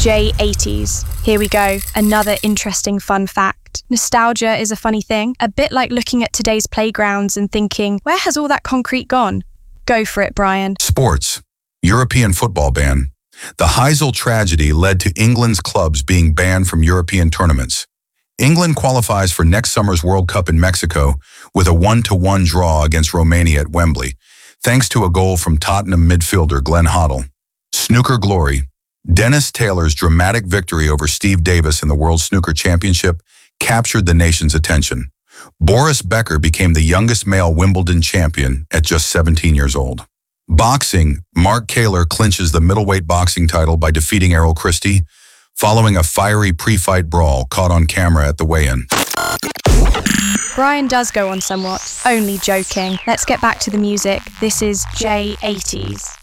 J80s. Here we go, another interesting fun fact. Nostalgia is a funny thing, a bit like looking at today's playgrounds and thinking, where has all that concrete gone? Go for it, Brian. Sports. European football ban. The Heysel tragedy led to England's clubs being banned from European tournaments. England qualifies for next summer's World Cup in Mexico with a 1-1 draw against Romania at Wembley, thanks to a goal from Tottenham midfielder Glenn Hoddle. Snooker glory. Dennis Taylor's dramatic victory over Steve Davis in the World Snooker Championship captured the nation's attention. Boris Becker became the youngest male Wimbledon champion at just 17 years old. Boxing. Mark Kaler clinches the middleweight boxing title by defeating Errol Christie, following a fiery pre-fight brawl caught on camera at the weigh-in. Brian does go on somewhat, only joking. Let's get back to the music. This is J80s.